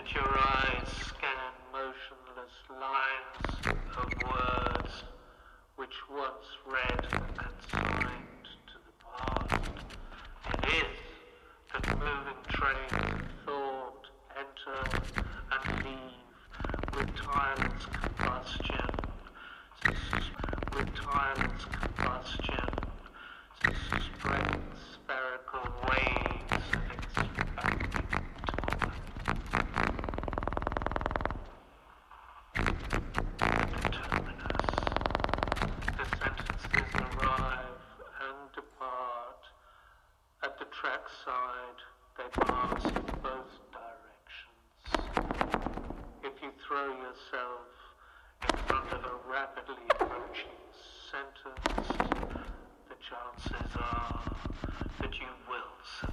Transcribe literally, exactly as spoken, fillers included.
Let your eyes scan motionless lines of words which once read consigned to the past. It is that moving trains of thought enter and leave with tireless combustion, with tireless combustion, to spread spherical waves of expanding time. The terminus. The sentences arrive and depart. At the trackside, they pass in both directions. If you throw yourself in front of a rapidly approaching sentence, the chances are that you will